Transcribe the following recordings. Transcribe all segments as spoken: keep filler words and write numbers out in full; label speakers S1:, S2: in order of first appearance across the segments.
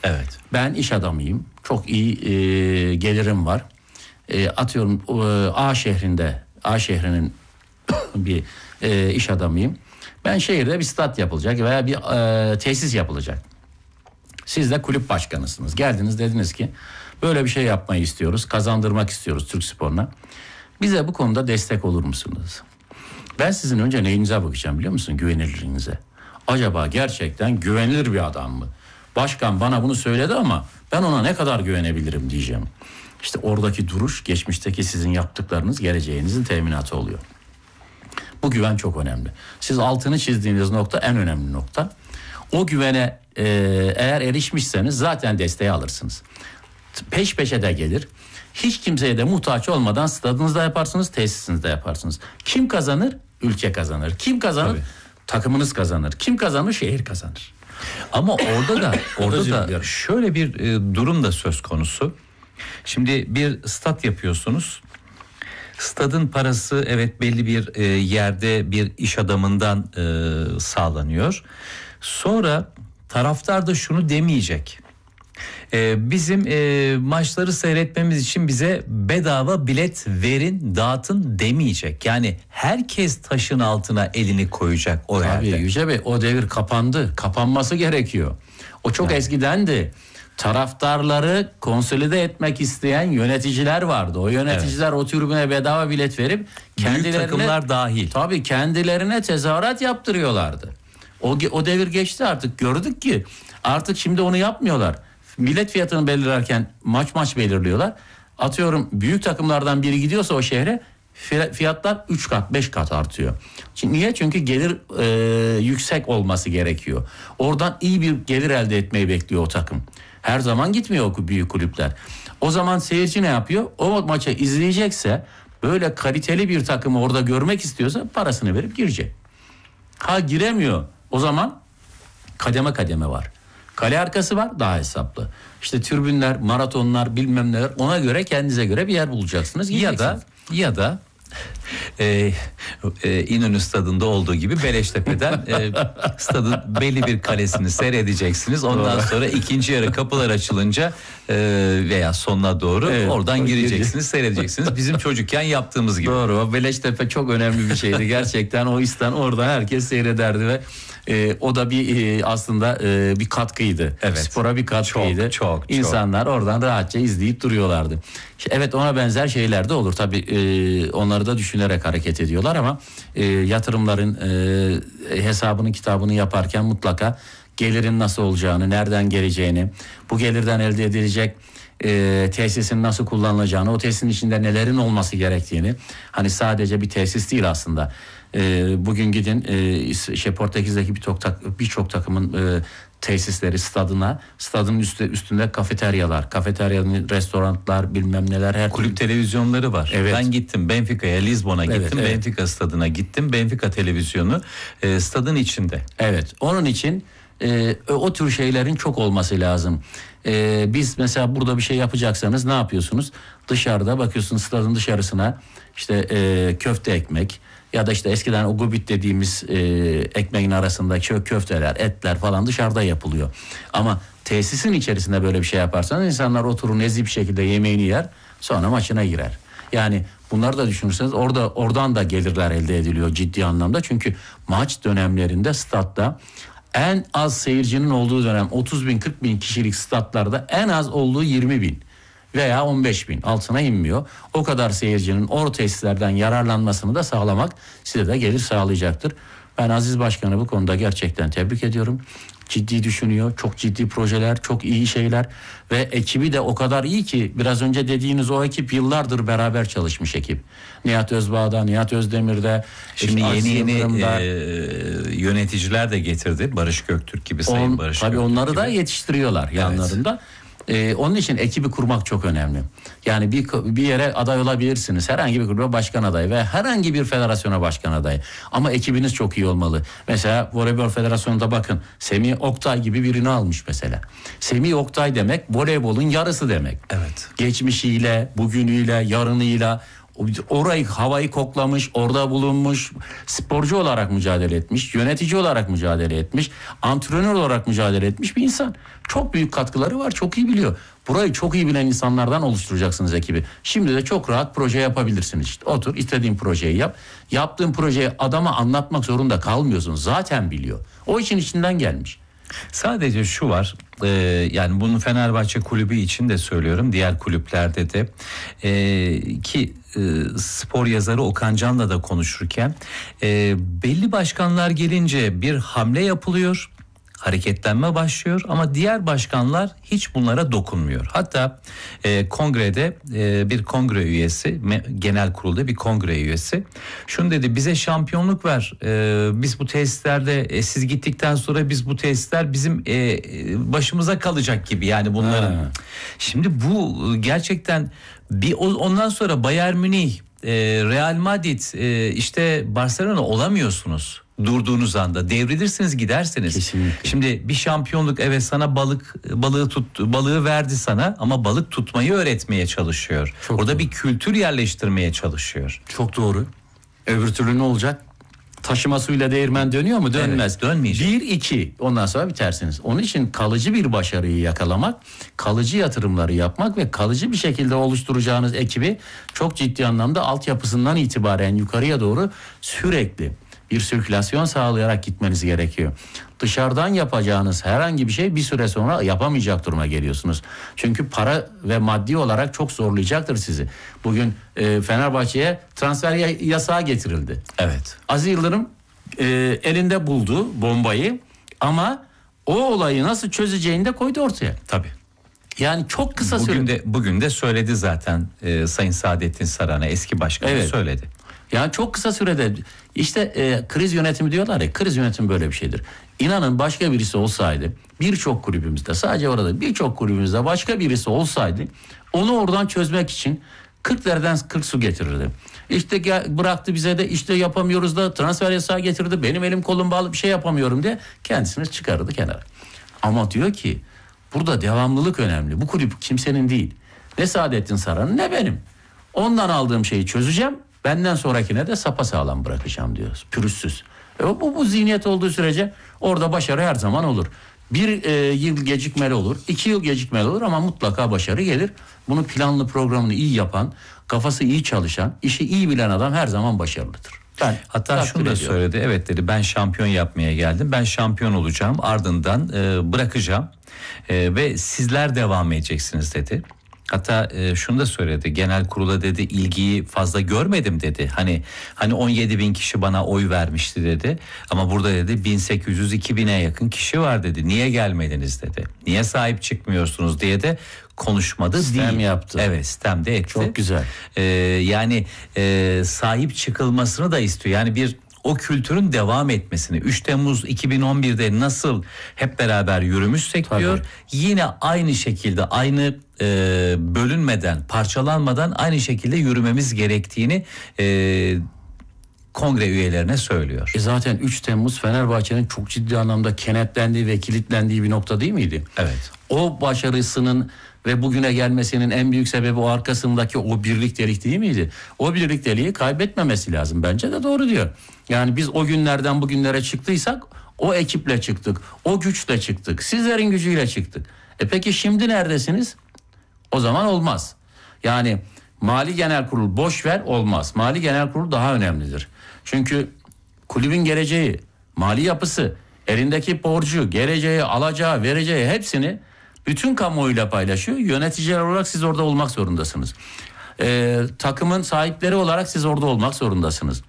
S1: Evet.
S2: Ben iş adamıyım. Çok iyi e, gelirim var. E, atıyorum e, A şehrinde, A şehrinin bir e, iş adamıyım. Ben şehirde bir stat yapılacak veya bir e, tesis yapılacak. Siz de kulüp başkanısınız. Geldiniz, dediniz ki böyle bir şey yapmayı istiyoruz. Kazandırmak istiyoruz Türk sporuna. Bize bu konuda destek olur musunuz? Ben sizin önce neyinize bakacağım biliyor musun? Güvenilirliğinize. Acaba gerçekten güvenilir bir adam mı? Başkan bana bunu söyledi ama ben ona ne kadar güvenebilirim diyeceğim. İşte oradaki duruş, geçmişteki sizin yaptıklarınız geleceğinizin teminatı oluyor. Bu güven çok önemli. Siz altını çizdiğiniz nokta en önemli nokta. O güvene e, eğer erişmişseniz zaten desteği alırsınız. Peş peşe de gelir. Hiç kimseye de muhtaç olmadan stadınızda yaparsınız, tesisinizde yaparsınız. Kim kazanır? Ülke kazanır. Kim kazanır? Tabii. Takımınız kazanır. Kim kazanır? Şehir kazanır.
S1: Ama orada da orada da şöyle bir e, durum da söz konusu. Şimdi bir stat yapıyorsunuz. Stadın parası evet belli bir e, yerde bir iş adamından e, sağlanıyor. Sonra taraftar da şunu demeyecek. E, bizim e, maçları seyretmemiz için bize bedava bilet verin, dağıtın demeyecek. Yani herkes taşın altına elini koyacak o
S2: Tabii
S1: yerde.
S2: Yüce Bey, o devir kapandı. Kapanması gerekiyor. O çok yani. Eskidendi. Taraftarları konsolide etmek isteyen yöneticiler vardı. O yöneticiler evet. o tribüne bedava bilet verip kendilerine,
S1: büyük takımlar dahil.
S2: Tabii kendilerine tezahürat yaptırıyorlardı. O, o devir geçti artık. Gördük ki artık şimdi onu yapmıyorlar. Bilet fiyatını belirlerken maç maç belirliyorlar. Atıyorum büyük takımlardan biri gidiyorsa o şehre fiyatlar üç kat beş kat artıyor. Çünkü niye? Çünkü gelir e, yüksek olması gerekiyor. Oradan iyi bir gelir elde etmeyi bekliyor o takım. Her zaman gitmiyor o büyük kulüpler. O zaman seyirci ne yapıyor? O maçı izleyecekse, böyle kaliteli bir takımı orada görmek istiyorsa parasını verip girecek. Ha giremiyor. O zaman kademe kademe var. Kale arkası var, daha hesaplı. İşte tribünler, maratonlar, bilmem neler, ona göre kendinize göre bir yer bulacaksınız.
S1: Ya da ya da e, e, İnönü stadında olduğu gibi Beleştepe'den e, stadın belli bir kalesini seyredeceksiniz. Ondan doğru. sonra ikinci yarı kapılar açılınca e, veya sonuna doğru evet, oradan gireceksiniz, seyredeceksiniz. Bizim çocukken yaptığımız gibi.
S2: Doğru. O Beleştepe çok önemli bir şeydi. Gerçekten o istan orada herkes seyrederdi ve e, o da bir e, aslında e, bir katkıydı.
S1: Evet.
S2: Spora bir katkıydı.
S1: Çok, çok,
S2: İnsanlar
S1: çok.
S2: oradan rahatça izleyip duruyorlardı. Evet, ona benzer şeyler de olur. Tabii e, onları da düşünerek hareket ediyorlar ama e, yatırımların e, hesabını kitabını yaparken mutlaka gelirin nasıl olacağını, nereden geleceğini, bu gelirden elde edilecek e, tesisin nasıl kullanılacağını, o tesisin içinde nelerin olması gerektiğini, hani sadece bir tesis değil aslında. E, bugün gidin e, şey, Portekiz'deki birçok tak, birçok takımın e, tesisleri stadına, stadın üstü, üstünde kafeteryalar, kafeteryanın restoranlar, bilmem neler, her
S1: kulüp türlü televizyonları var. Evet. Ben gittim Benfica'ya, Lizbon'a gittim. Evet, evet. Benfica stadına gittim. Benfica televizyonu e, stadın içinde.
S2: Evet. Onun için e, o tür şeylerin çok olması lazım. E, biz mesela burada bir şey yapacaksanız ne yapıyorsunuz? Dışarıda bakıyorsunuz, stadın dışarısına işte e, köfte ekmek ya da işte eskiden o gubit dediğimiz e, ekmeğin arasındaki köfteler, etler falan dışarıda yapılıyor. Ama tesisin içerisinde böyle bir şey yaparsanız insanlar oturur nezih bir şekilde yemeğini yer, sonra maçına girer. Yani bunları da düşünürseniz orada oradan da gelirler elde ediliyor ciddi anlamda. Çünkü maç dönemlerinde statta en az seyircinin olduğu dönem otuz bin kırk bin kişilik statlarda en az olduğu yirmi bin veya on beş bin altına inmiyor. O kadar seyircinin o tesislerden yararlanmasını da sağlamak size de gelir sağlayacaktır. Ben Aziz Başkan'ı bu konuda gerçekten tebrik ediyorum. Ciddi düşünüyor, çok ciddi projeler, çok iyi şeyler ve ekibi de o kadar iyi ki biraz önce dediğiniz o ekip yıllardır beraber çalışmış ekip. Nihat Özbağ'da, Nihat Özdemir'de,
S1: şimdi yeni yeni e, yöneticiler de getirdi. Barış Göktürk gibi, Sayın On, Barış
S2: tabii
S1: Göktürk
S2: onları
S1: gibi.
S2: da yetiştiriyorlar yanlarında. Evet. Ee, onun için ekibi kurmak çok önemli. Yani bir bir yere aday olabilirsiniz. Herhangi bir kulübe başkan adayı ve herhangi bir federasyona başkan adayı. Ama ekibiniz çok iyi olmalı. Mesela Voleybol Federasyonu'nda bakın, Semih Oktay gibi birini almış mesela. Semih Oktay demek voleybolun yarısı demek.
S1: Evet.
S2: Geçmişiyle, bugünüyle, yarınıyla orayı, havayı koklamış, orada bulunmuş, sporcu olarak mücadele etmiş, yönetici olarak mücadele etmiş, antrenör olarak mücadele etmiş bir insan. Çok büyük katkıları var, çok iyi biliyor. Burayı çok iyi bilen insanlardan oluşturacaksınız ekibi. Şimdi de çok rahat proje yapabilirsiniz. İşte otur, istediğin projeyi yap. Yaptığın projeyi adama anlatmak zorunda kalmıyorsun. Zaten biliyor. O için içinden gelmiş.
S1: Sadece şu var, e, yani bunu Fenerbahçe kulübü için de söylüyorum, diğer kulüplerde de e, ki e, spor yazarı Okan Can'la da konuşurken e, belli başkanlar gelince bir hamle yapılıyor, hareketlenme başlıyor ama diğer başkanlar hiç bunlara dokunmuyor. Hatta e, kongrede e, bir kongre üyesi, genel kurulda bir kongre üyesi şunu dedi: bize şampiyonluk ver, e, biz bu tesislerde e, siz gittikten sonra biz bu tesisler bizim e, başımıza kalacak gibi, yani bunların. Ha. Şimdi bu gerçekten bir ondan sonra Bayern Münih, e, Real Madrid, e, işte Barcelona olamıyorsunuz. Durduğunuz anda devrilirsiniz, gidersiniz.
S2: Kesinlikle.
S1: Şimdi bir şampiyonluk, evet, sana balık balığı tut balığı verdi sana ama balık tutmayı öğretmeye çalışıyor. Çok Orada doğru. bir kültür yerleştirmeye çalışıyor.
S2: Çok doğru. Öbür türlü ne olacak? Taşıma suyla değirmen dönüyor mu? Dönmez.
S1: Evet, dönmeyecek.
S2: Bir, iki. Ondan sonra bitersiniz. Onun için kalıcı bir başarıyı yakalamak, kalıcı yatırımları yapmak ve kalıcı bir şekilde oluşturacağınız ekibi çok ciddi anlamda altyapısından itibaren yukarıya doğru sürekli bir sirkülasyon sağlayarak gitmeniz gerekiyor. Dışarıdan yapacağınız herhangi bir şey bir süre sonra yapamayacak duruma geliyorsunuz. Çünkü para ve maddi olarak çok zorlayacaktır sizi. Bugün e, Fenerbahçe'ye transfer yasağı getirildi.
S1: Evet.
S2: Aziz Yıldırım e, elinde buldu bombayı ama o olayı nasıl çözeceğini de koydu ortaya.
S1: Tabii.
S2: Yani çok kısa sürede.
S1: Bugün de, bugün de söyledi zaten e, Sayın Saadettin Saran'a, eski başkanı, evet, söyledi.
S2: Yani çok kısa sürede işte e, kriz yönetimi diyorlar ya, kriz yönetimi böyle bir şeydir. İnanın başka birisi olsaydı, birçok kulübümüzde, sadece orada birçok kulübümüzde başka birisi olsaydı onu oradan çözmek için kırklardan kırk su getirirdi. İşte gel, bıraktı bize de işte yapamıyoruz da transfer yasağı getirdi, benim elim kolum bağlı bir şey yapamıyorum diye kendisini çıkarırdı kenara. Ama diyor ki burada devamlılık önemli. Bu kulüp kimsenin değil. Ne Saadettin Saran'ın ne benim. Ondan aldığım şeyi çözeceğim. Benden sonrakine de sapasağlam bırakacağım diyoruz. Pürüzsüz. E bu, bu zihniyet olduğu sürece orada başarı her zaman olur. Bir e, yıl gecikmeli olur, iki yıl gecikmeli olur ama mutlaka başarı gelir. Bunu planlı, programını iyi yapan, kafası iyi çalışan, işi iyi bilen adam her zaman başarılıdır. Ben
S1: Hatta şunu da ediyorum. söyledi. Evet dedi, ben şampiyon yapmaya geldim. Ben şampiyon olacağım, ardından e, bırakacağım e, ve sizler devam edeceksiniz dedi. Hatta e, şunu da söyledi, genel kurula dedi ilgiyi fazla görmedim dedi. Hani hani on yedi bin kişi bana oy vermişti dedi. Ama burada dedi bin sekiz yüz iki bine yakın kişi var dedi. Niye gelmediniz dedi. Niye sahip çıkmıyorsunuz diye de konuşmadı
S2: sistem değil.
S1: Sistem
S2: yaptı.
S1: Evet, sistem de etti.
S2: Çok güzel.
S1: Ee, yani e, sahip çıkılmasını da istiyor. Yani bir o kültürün devam etmesini, üç Temmuz iki bin on birde nasıl hep beraber yürümüşsek Tabii. diyor, yine aynı şekilde, aynı e, bölünmeden, parçalanmadan aynı şekilde yürümemiz gerektiğini e, kongre üyelerine söylüyor.
S2: E zaten üç Temmuz Fenerbahçe'nin çok ciddi anlamda kenetlendiği ve kilitlendiği bir nokta değil miydi?
S1: Evet.
S2: O başarısının ve bugüne gelmesinin en büyük sebebi o arkasındaki o birliktelik değil miydi? O birlikteliği kaybetmemesi lazım. Bence de doğru diyor. Yani biz o günlerden bugünlere çıktıysak o ekiple çıktık. O güçle çıktık. Sizlerin gücüyle çıktık. E peki şimdi neredesiniz? O zaman olmaz. Yani Mali Genel Kurul boş ver olmaz. Mali Genel Kurul daha önemlidir. Çünkü kulübün geleceği, mali yapısı, elindeki borcu, geleceği, alacağı, vereceği hepsini bütün kamuoyuyla paylaşıyor. Yöneticiler olarak siz orada olmak zorundasınız. Ee, takımın sahipleri olarak siz orada olmak zorundasınız.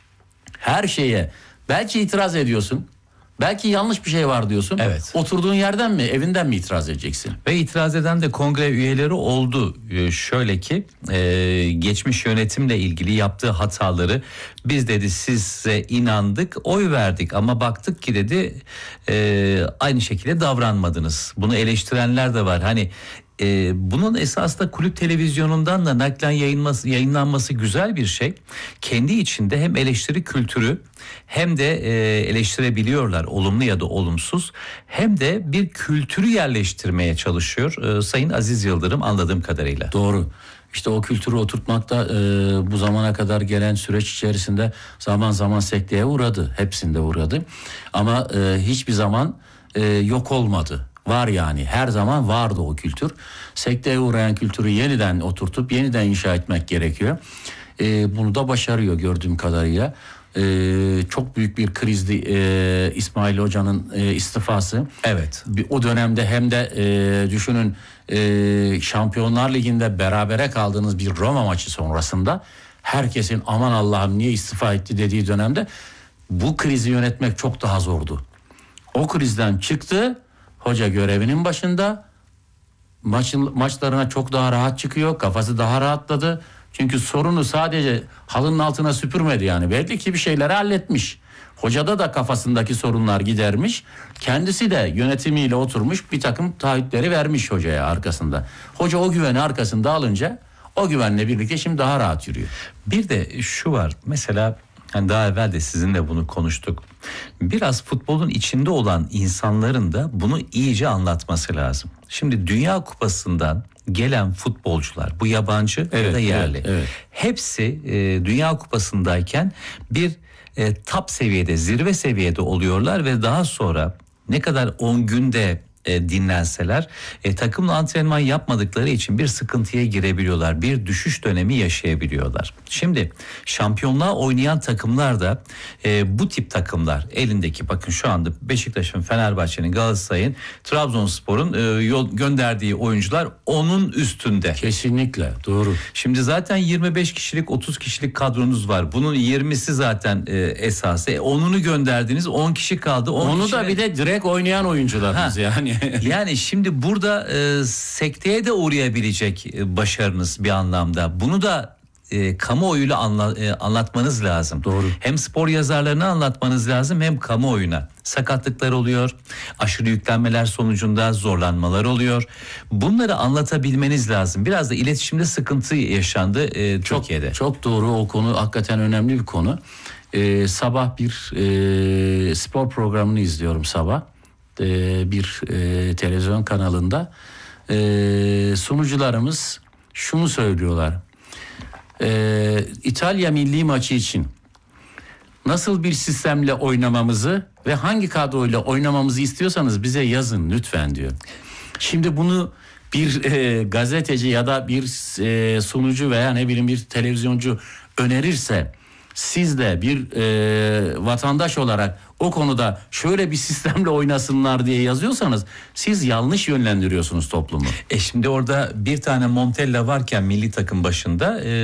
S2: Her şeye belki itiraz ediyorsun. Belki yanlış bir şey var diyorsun.
S1: Evet.
S2: Oturduğun yerden mi, evinden mi itiraz edeceksin?
S1: Ve itiraz eden de kongre üyeleri oldu. Ee, şöyle ki e, geçmiş yönetimle ilgili yaptığı hataları biz dedi size inandık, oy verdik ama baktık ki dedi e, aynı şekilde davranmadınız. Bunu eleştirenler de var. Hani e, bunun esasında kulüp televizyonundan da naklen yayınlanması, yayınlanması güzel bir şey. Kendi içinde hem eleştiri kültürü hem de e, eleştirebiliyorlar olumlu ya da olumsuz, hem de bir kültürü yerleştirmeye çalışıyor e, Sayın Aziz Yıldırım anladığım kadarıyla.
S2: Doğru. İşte o kültürü oturtmakta e, bu zamana kadar gelen süreç içerisinde zaman zaman sekteye uğradı. Hepsinde uğradı. Ama e, hiçbir zaman e, yok olmadı. Var yani, her zaman vardı o kültür. Sekteye uğrayan kültürü yeniden oturtup yeniden inşa etmek gerekiyor. E, bunu da başarıyor gördüğüm kadarıyla. Ee, çok büyük bir krizdi ee, İsmail Hoca'nın e, istifası.
S1: Evet.
S2: O dönemde hem de e, düşünün e, Şampiyonlar Ligi'nde berabere kaldığınız bir Roma maçı sonrasında herkesin aman Allah'ım niye istifa etti dediği dönemde bu krizi yönetmek çok daha zordu. O krizden çıktı, hoca görevinin başında, maçın, maçlarına çok daha rahat çıkıyor, kafası daha rahatladı. Çünkü sorunu sadece halının altına süpürmedi yani. Belli ki bir şeyleri halletmiş. Hocada da kafasındaki sorunlar gidermiş. Kendisi de yönetimiyle oturmuş bir takım taahhütleri vermiş hocaya arkasında. Hoca o güveni arkasında alınca o güvenle birlikte şimdi daha rahat yürüyor.
S1: Bir de şu var mesela, hani daha evvel de sizinle bunu konuştuk. Biraz futbolun içinde olan insanların da bunu iyice anlatması lazım. Şimdi Dünya Kupası'ndan gelen futbolcular, bu yabancı
S2: evet,
S1: ya da yerli,
S2: evet, evet.
S1: hepsi e, Dünya Kupası'ndayken bir e, top seviyede, zirve seviyede oluyorlar ve daha sonra ne kadar on günde e, dinlenseler e, takımla antrenman yapmadıkları için bir sıkıntıya girebiliyorlar. Bir düşüş dönemi yaşayabiliyorlar. Şimdi şampiyonluğa oynayan takımlar da e, bu tip takımlar elindeki, bakın şu anda Beşiktaş'ın, Fenerbahçe'nin, Galatasaray'ın, Trabzonspor'un e, yol, gönderdiği oyuncular onun üstünde.
S2: Kesinlikle doğru.
S1: Şimdi zaten yirmi beş kişilik otuz kişilik kadronuz var. Bunun yirmisi zaten e, esası. E, onunu gönderdiniz, on kişi kaldı. on
S2: Onu
S1: kişinin...
S2: da bir de direkt oynayan oyuncularımız ha. yani.
S1: Yani şimdi burada e, sekteye de uğrayabilecek e, başarınız bir anlamda. Bunu da e, kamuoyuyla anla, e, anlatmanız lazım.
S2: Doğru.
S1: Hem spor yazarlarına anlatmanız lazım hem kamuoyuna. Sakatlıklar oluyor, aşırı yüklenmeler sonucunda zorlanmalar oluyor. Bunları anlatabilmeniz lazım. Biraz da iletişimde sıkıntı yaşandı e,
S2: çok,
S1: Türkiye'de.
S2: Çok doğru, o konu hakikaten önemli bir konu. Ee, sabah bir e, spor programını izliyorum sabah. bir e, televizyon kanalında e, sunucularımız şunu söylüyorlar. E, İtalya milli maçı için nasıl bir sistemle oynamamızı ve hangi kadroyla oynamamızı istiyorsanız bize yazın lütfen diyor. Şimdi bunu bir e, gazeteci ya da bir e, sunucu veya ne bileyim bir televizyoncu önerirse, siz de bir e, vatandaş olarak o konuda şöyle bir sistemle oynasınlar diye yazıyorsanız siz yanlış yönlendiriyorsunuz toplumu.
S1: E şimdi orada bir tane Montella varken milli takım başında e,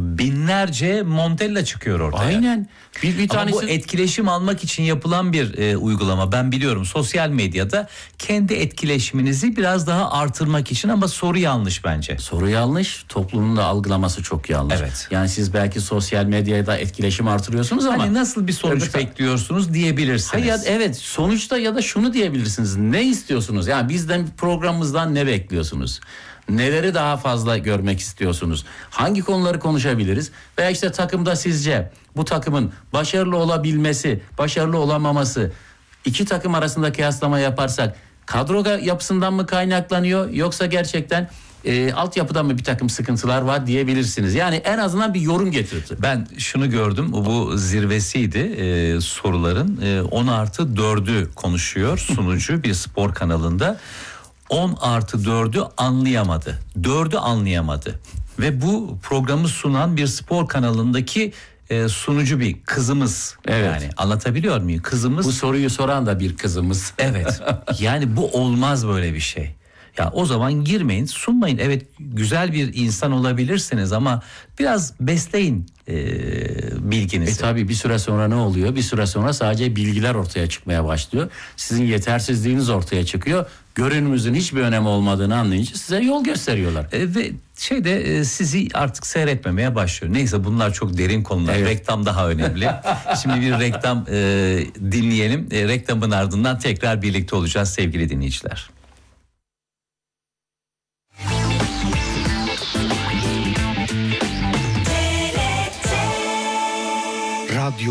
S1: binlerce Montella çıkıyor ortaya.
S2: Aynen. Bir, bir tanesi...
S1: Ama bu etkileşim almak için yapılan bir e, uygulama. Ben biliyorum, sosyal medyada kendi etkileşiminizi biraz daha artırmak için, ama soru yanlış bence.
S2: Soru yanlış, toplumun da algılaması çok yanlış.
S1: Evet.
S2: Yani siz belki sosyal medyada etkileşim artırıyorsunuz ama...
S1: Hani nasıl bir sonuç
S2: evet,
S1: bekliyorsunuz diyebilirsiniz.
S2: Hayır, evet, sonuçta ya da şunu diyebilirsiniz. Ne istiyorsunuz? Yani bizden, programımızdan ne bekliyorsunuz? Neleri daha fazla görmek istiyorsunuz? Hangi konuları konuşabiliriz? Veya işte takımda sizce bu takımın başarılı olabilmesi, başarılı olamaması, iki takım arasında kıyaslama yaparsak kadro yapısından mı kaynaklanıyor, yoksa gerçekten e, altyapıda mı bir takım sıkıntılar var diyebilirsiniz. Yani en azından bir yorum getirdi.
S1: Ben şunu gördüm, bu zirvesiydi e, soruların. E, on artı dördü konuşuyor sunucu bir spor kanalında. on artı dördü anlayamadı. dördü anlayamadı. Ve bu programı sunan bir spor kanalındaki e, sunucu bir kızımız.
S2: Evet.
S1: Yani anlatabiliyor muyum? Kızımız.
S2: Bu soruyu soran da bir kızımız.
S1: Evet. Yani bu olmaz böyle bir şey. Ya o zaman girmeyin, sunmayın. Evet, güzel bir insan olabilirsiniz ama biraz besleyin e, bilginizi.
S2: E tabii bir süre sonra ne oluyor? Bir süre sonra sadece bilgiler ortaya çıkmaya başlıyor. Sizin yetersizliğiniz ortaya çıkıyor. Görünümüzün hiçbir önemi olmadığını anlayınca size yol gösteriyorlar.
S1: E, ve şeyde e, sizi artık seyretmemeye başlıyor. Neyse, bunlar çok derin konular. Evet. Reklam daha önemli. Şimdi bir reklam e, dinleyelim. E, reklamın ardından tekrar birlikte olacağız sevgili dinleyiciler.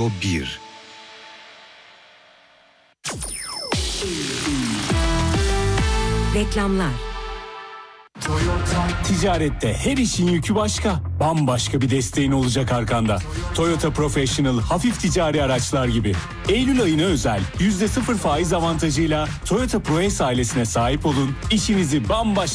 S3: bir.
S4: Reklamlar.
S5: Ticarette her işin yükü başka. Bambaşka bir desteğin olacak arkanda. Toyota Professional hafif ticari araçlar gibi. Eylül ayına özel yüzde sıfır faiz avantajıyla Toyota ProAce ailesine sahip olun. İşinizi bambaşka